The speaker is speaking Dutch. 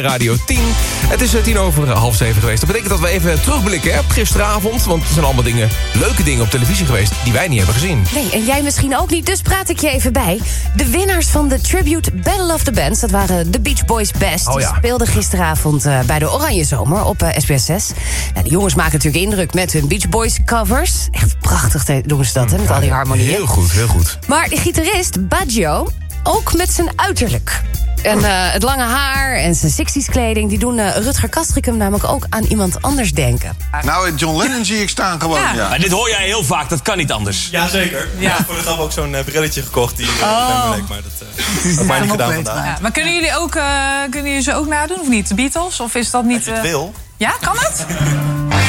Radio 10. Het is 7:10 geweest. Dat betekent dat we even terugblikken op gisteravond. Want er zijn allemaal leuke dingen op televisie geweest die wij niet hebben gezien. Nee, en jij misschien ook niet, dus praat ik je even bij. De winnaars van de Tribute Battle of the Bands, dat waren de Beach Boys Best. Oh ja. Die speelden gisteravond bij de Oranje Zomer op SBS 6. Nou, de jongens maken natuurlijk indruk met hun Beach Boys covers. Echt prachtig doen ze dat, hè, met al die harmonieën. Heel goed, heel goed. Maar de gitarist Baggio, ook met zijn uiterlijk. En het lange haar en zijn 60s kleding, die doen Rutger Kastrikum namelijk ook aan iemand anders denken. Nou, John Lennon zie ik staan gewoon, ja. Maar dit hoor jij heel vaak, dat kan niet anders. Jazeker. Ja. Ik heb voor de grap ook zo'n brilletje gekocht die leek, maar dat maar niet gedaan vandaag. Ja, maar kunnen jullie ze ook nadoen of niet? De Beatles? Of is dat niet... Als je het wil. Ja, kan het?